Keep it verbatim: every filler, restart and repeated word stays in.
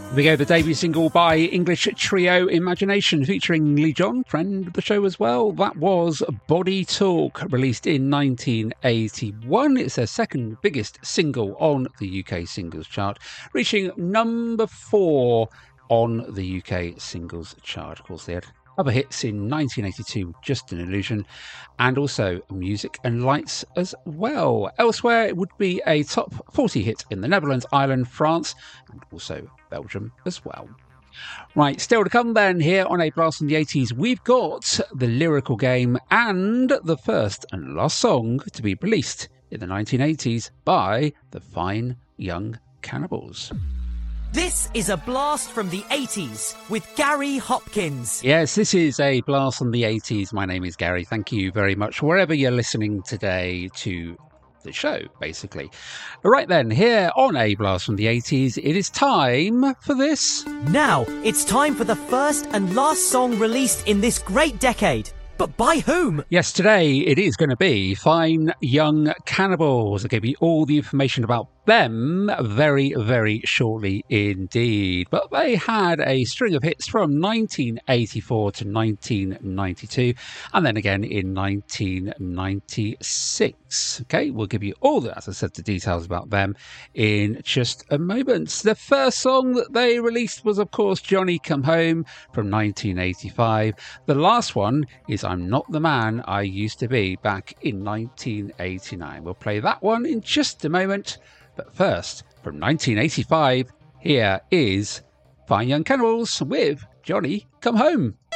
Here we go, the debut single by English trio Imagination, featuring Lee John, friend of the show as well. That was Body Talk, released in nineteen eighty-one. It's their second biggest single on the U K singles chart, reaching number four on the U K singles chart. Of course, they had other hits in nineteen eighty-two, Just an Illusion, and also Music and Lights as well. Elsewhere, it would be a top forty hit in the Netherlands, Ireland, France, and also Belgium as well. Right, still to come then here on A Blast from the eighties, we've got The Lyrical Game and the first and last song to be released in the nineteen eighties by the Fine Young Cannibals. This is a blast from the eighties with Gary Hopkins. Yes, this is a blast from the eighties. My name is Gary. Thank you very much, wherever you're listening today to the show, basically. Right then, here on A Blast from the eighties, it is time for this. Now, it's time for the first and last song released in this great decade. But by whom? Yes, today it is going to be Fine Young Cannibals. I'll give you all the information about them very, very shortly indeed. But they had a string of hits from nineteen eighty-four to nineteen ninety-two, and then again in nineteen ninety-six. Okay, we'll give you all the, as I said, the details about them in just a moment. The first song that they released was, of course, Johnny Come Home from nineteen eighty-five. The last one is I'm Not the Man I Used to Be, back in nineteen eighty-nine. We'll play that one in just a moment. But first, from nineteen eighty-five, here is Fine Young Cannibals with Johnny Come Home.